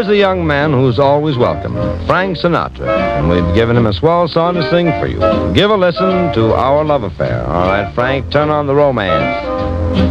here's a young man who's always welcome, Frank Sinatra, and we've given him a swell song to sing for you. Give a listen to Our Love Affair. All right, Frank, turn on the romance.